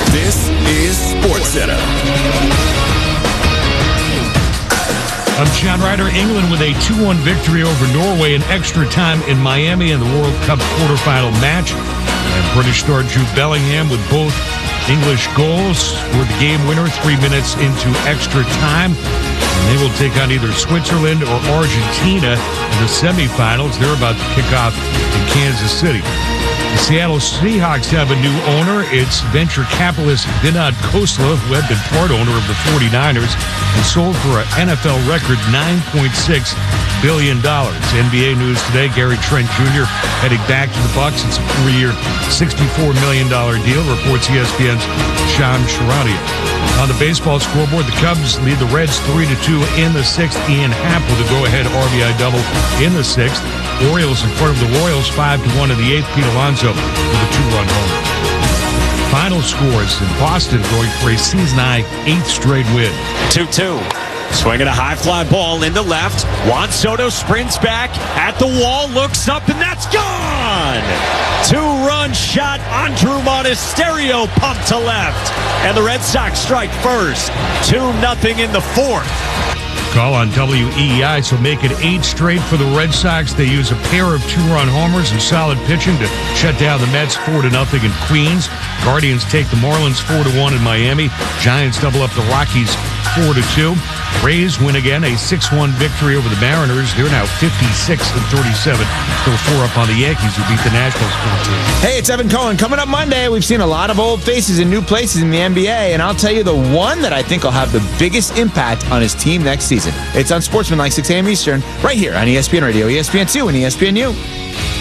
This is SportsCenter. I'm John Ryder. England with a 2-1 victory over Norway in extra time in Miami in the World Cup quarterfinal match. And British star Jude Bellingham with both English goals scored the game winner 3 minutes into extra time. And they will take on either Switzerland or Argentina in the semifinals. They're about to kick off in Kansas City. The Seattle Seahawks have a new owner. It's venture capitalist Vinod Khosla, who had been part owner of the 49ers and sold for an NFL record $9.6 billion. NBA news today, Gary Trent Jr. heading back to the Bucs. It's a 4-year, $64 million deal, reports ESPN's Sean Sharania. On the baseball scoreboard, the Cubs lead the Reds 3-2 in the 6th. Ian Happ with a go-ahead RBI double in the 6th. Orioles in front of the Royals 5-1 in the 8th. Pete Alonso with a 2-run homer. Final scores in Boston going for a season-high 8th straight win. 2-2. Swinging a high fly ball into left. Juan Soto sprints back at the wall, looks up, and that's gone! 2-run shot. Andrew Monasterio pumped to left. And the Red Sox strike first. 2-0 in the 4th. Call on WEEI, so make it 8 straight for the Red Sox. They use a pair of 2-run homers and solid pitching to shut down the Mets 4-0 in Queens. Guardians take the Marlins 4-1 in Miami. Giants double up the Rockies 4-2. Rays win again, a 6-1 victory over the Mariners. They're now 56-37. Still 4 up on the Yankees, who beat the Nationals 4-2. Hey, it's Evan Cohen. Coming up Monday, we've seen a lot of old faces in new places in the NBA, and I'll tell you the one that I think will have the biggest impact on his team next season. It's on Sportsman like 6 a.m. Eastern, right here on ESPN Radio, ESPN2, and ESPNU.